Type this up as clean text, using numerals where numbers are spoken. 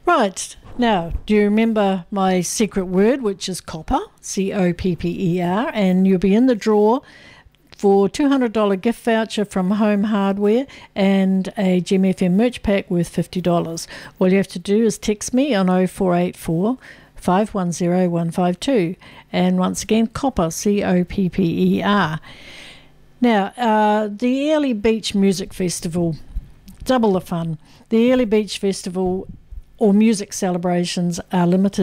Right. Now, do you remember my secret word, which is copper, COPPER, and you'll be in the draw for $200 gift voucher from Home Hardware and a Gem FM merch pack worth $50. All you have to do is text me on 0484 510 152. And once again, copper, COPPER. Now, the Airlie Beach Music Festival, double the fun. The Airlie Beach Festival or music celebrations are limited